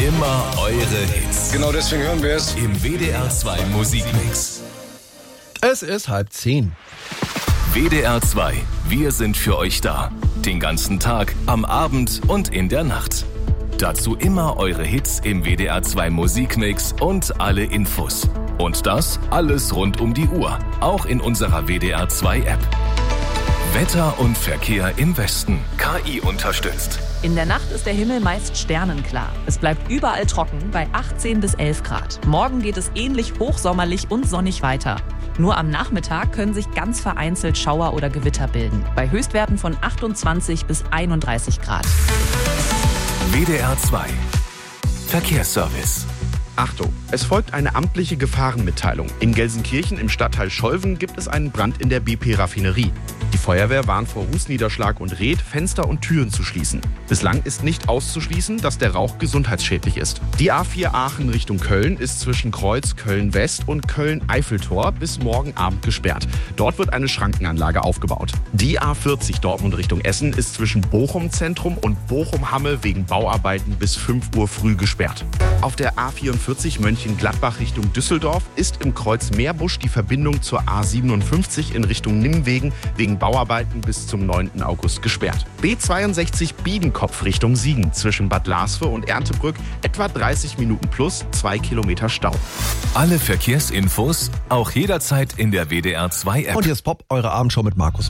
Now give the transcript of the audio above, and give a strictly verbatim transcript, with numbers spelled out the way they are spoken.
Immer eure Hits. Genau deswegen hören wir es Im W D R zwei Musikmix. Es ist halb zehn. W D R zwei, wir sind für euch da. Den ganzen Tag, am Abend und in der Nacht. Dazu immer eure Hits im W D R zwei Musikmix und alle Infos. Und das alles rund um die Uhr, auch in unserer W D R zwei App. Wetter und Verkehr im Westen, K I unterstützt. In der Nacht ist der Himmel meist sternenklar. Es bleibt überall trocken bei achtzehn bis elf Grad. Morgen geht es ähnlich hochsommerlich und sonnig weiter. Nur am Nachmittag können sich ganz vereinzelt Schauer oder Gewitter bilden. Bei Höchstwerten von achtundzwanzig bis einunddreißig Grad. W D R zwei Verkehrsservice. Achtung, es folgt eine amtliche Gefahrenmitteilung. In Gelsenkirchen im Stadtteil Scholven gibt es einen Brand in der B P-Raffinerie. Die Feuerwehr warnt vor Rußniederschlag und rät, Fenster und Türen zu schließen. Bislang ist nicht auszuschließen, dass der Rauch gesundheitsschädlich ist. Die A vier Aachen Richtung Köln ist zwischen Kreuz Köln-West und Köln-Eiffeltor bis morgen Abend gesperrt. Dort wird eine Schrankenanlage aufgebaut. Die A vierzig Dortmund Richtung Essen ist zwischen Bochum-Zentrum und Bochum-Hamme wegen Bauarbeiten bis fünf Uhr früh gesperrt. Auf der A vierundvierzig Mönchengladbach Richtung Düsseldorf ist im Kreuz Meerbusch die Verbindung zur A siebenundfünfzig in Richtung Nimwegen wegen Bauarbeiten bis zum neunten August gesperrt. B zweiundsechzig Biedenkopf Richtung Siegen zwischen Bad Lasve und Erndtebrück etwa dreißig Minuten plus zwei Kilometer Stau. Alle Verkehrsinfos auch jederzeit in der W D R zwei App. Und hier ist Pop, eure Abendshow mit Markus